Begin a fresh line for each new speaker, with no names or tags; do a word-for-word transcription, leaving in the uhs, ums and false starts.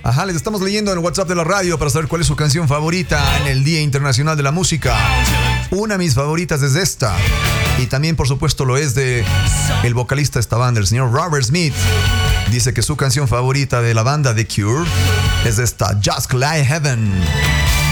Ajá, les estamos leyendo en el WhatsApp de la radio para saber cuál es su canción favorita en el Día Internacional de la Música. Una de mis favoritas es esta. Y también, por supuesto, lo es de el vocalista de esta banda, el señor Robert Smith. Dice que su canción favorita de la banda The Cure es esta, Just Like Heaven.